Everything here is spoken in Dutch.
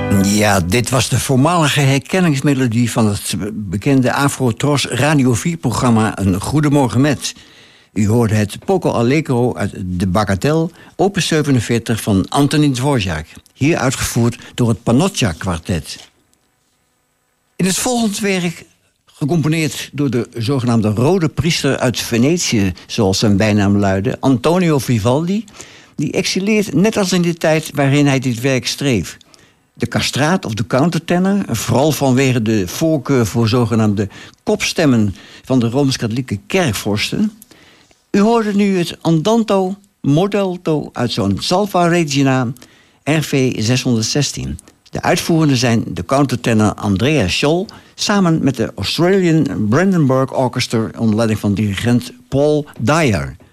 Ja, dit was de voormalige herkenningsmelodie van het bekende Afro-Tros Radio 4-programma Een Goedemorgen Met. U hoorde het Poco Allegro uit De Bagatelle, opus 47 van Antonín Dvořák. Hier uitgevoerd door het Panocchia Kwartet. In het volgende werk, gecomponeerd door de zogenaamde Rode Priester uit Venetië, zoals zijn bijnaam luidde, Antonio Vivaldi, die excelleert net als in de tijd waarin hij dit werk schreef. De castraat of de countertenor, vooral vanwege de voorkeur voor zogenaamde kopstemmen van de Rooms-Katholieke kerkvorsten. U hoorde nu het Andante Modelto uit zo'n Salva Regina RV 616. De uitvoerenden zijn de countertenor Andrea Scholl samen met de Australian Brandenburg Orchestra onder leiding van dirigent Paul Dyer.